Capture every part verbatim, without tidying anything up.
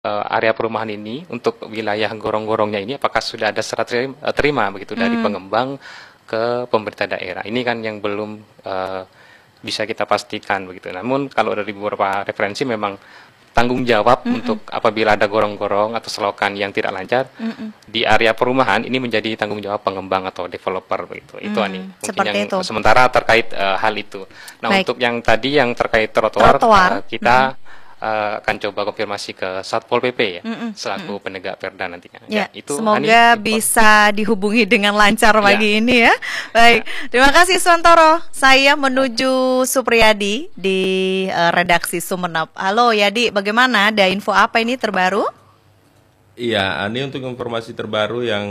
uh, area perumahan ini untuk wilayah gorong-gorongnya ini apakah sudah ada serah terima, terima begitu dari Hmm. pengembang ke pemerintah daerah. Ini kan yang belum uh, bisa kita pastikan begitu. Namun kalau dari beberapa referensi memang tanggung jawab Mm-mm. untuk apabila ada gorong-gorong atau selokan yang tidak lancar Mm-mm. di area perumahan ini menjadi tanggung jawab pengembang atau developer begitu. Itu Hmm, Ani. Mungkin seperti yang itu. sementara terkait uh, hal itu. Nah, Baik. untuk yang tadi yang terkait trotoar, Trotoar. uh, kita uh, akan coba konfirmasi ke Satpol P P ya, Mm-mm. selaku penegak perda nantinya. Ya, itu semoga Ani, info- bisa dihubungi dengan lancar Ya. pagi ini ya. Baik, terima kasih Suwantoro. Saya menuju Supriyadi di eh, redaksi Sumenep. Halo Yadi, bagaimana? Ada info apa ini terbaru? Iya, ini untuk informasi terbaru yang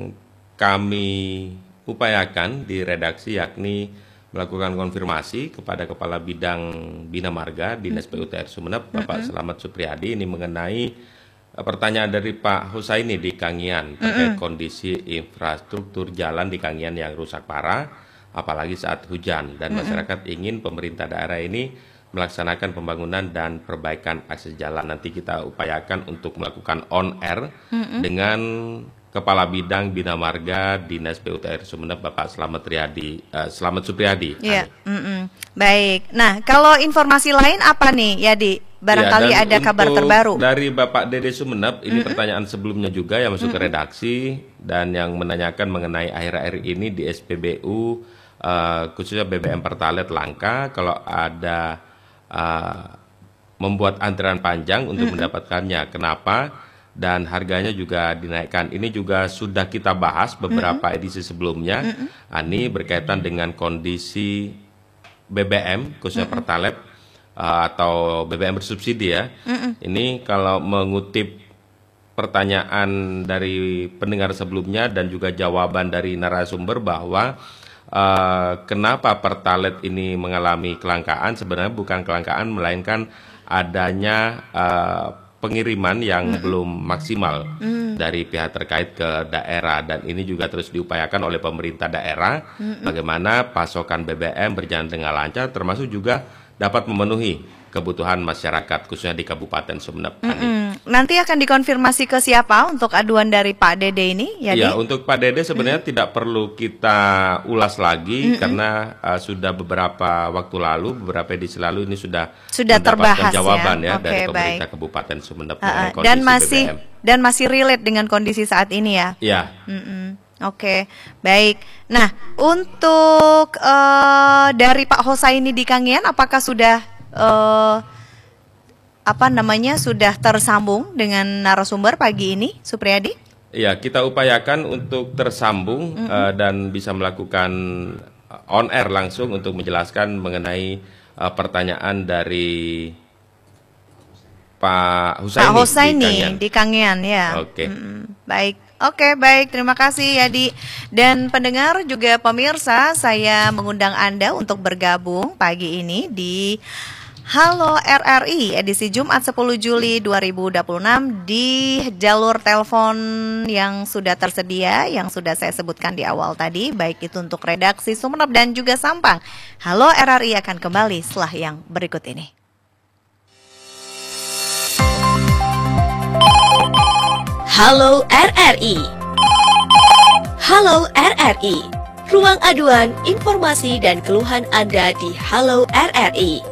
kami upayakan di redaksi yakni melakukan konfirmasi kepada Kepala Bidang Bina Marga Dinas P U T R Sumenep, Bapak Selamat Supriyadi, ini mengenai eh, pertanyaan dari Pak Husaini di Kangian terkait kondisi infrastruktur jalan di Kangian yang rusak parah, apalagi saat hujan, dan masyarakat ingin pemerintah daerah ini melaksanakan pembangunan dan perbaikan akses jalan. Nanti kita upayakan untuk melakukan on air dengan Kepala Bidang Bina Marga Dinas P U T R Sumenep, Bapak Selamat Riyadi, eh, Selamat Supriyadi. Iya, Ani. mm-mm. Baik. Nah, kalau informasi lain apa nih Yadi? Barangkali Ya, dan ada kabar untuk terbaru. dari Bapak Dede Sumenep, ini pertanyaan sebelumnya juga yang masuk ke redaksi dan yang menanyakan mengenai akhir-akhir ini di S P B U eh, khususnya B B M Pertalite langka, kalau ada eh, membuat antrian panjang untuk mendapatkannya. Kenapa? Dan harganya juga dinaikkan. Ini juga sudah kita bahas beberapa edisi sebelumnya. Ini berkaitan dengan kondisi B B M khususnya Pertalite uh, atau B B M bersubsidi ya. Ini kalau mengutip pertanyaan dari pendengar sebelumnya dan juga jawaban dari narasumber bahwa uh, kenapa Pertalite ini mengalami kelangkaan, sebenarnya bukan kelangkaan melainkan adanya uh, pengiriman yang belum maksimal dari pihak terkait ke daerah, dan ini juga terus diupayakan oleh pemerintah daerah bagaimana pasokan B B M berjalan dengan lancar, termasuk juga dapat memenuhi kebutuhan masyarakat khususnya di Kabupaten Sumenep. Ani. Mm-mm. Nanti akan dikonfirmasi ke siapa untuk aduan dari Pak Dede ini, Yadi? Ya, untuk Pak Dede sebenarnya tidak perlu kita ulas lagi karena uh, sudah beberapa waktu lalu, beberapa edisi lalu ini sudah Sudah mendapatkan terbahas ya. jawaban ya, Oke, dari baik. pemerintah Kabupaten Sumenep Ah, ah. mengenai kondisi dan masih B B M. dan masih relate dengan kondisi saat ini ya. Ya, Mm-mm. Oke, baik. Nah, untuk eh, dari Pak Hosaini di Kangian, apakah sudah eh, apa namanya sudah tersambung dengan narasumber pagi ini, Supriyadi? ya kita upayakan untuk tersambung uh, dan bisa melakukan on air langsung untuk menjelaskan mengenai uh, pertanyaan dari Pak Husaini. Pak di Hosaini Kangian. di Kangian ya. Oke. Mm-mm. Baik. Oke, baik. Terima kasih Yadi. Dan pendengar juga pemirsa, saya mengundang Anda untuk bergabung pagi ini di Halo R R I edisi Jumat sepuluh Juli dua ribu dua puluh enam di jalur telepon yang sudah tersedia, yang sudah saya sebutkan di awal tadi, baik itu untuk redaksi Sumenep dan juga Sampang. Halo R R I akan kembali setelah yang berikut ini. Halo R R I. Halo R R I. Ruang aduan, informasi dan keluhan Anda di Halo R R I.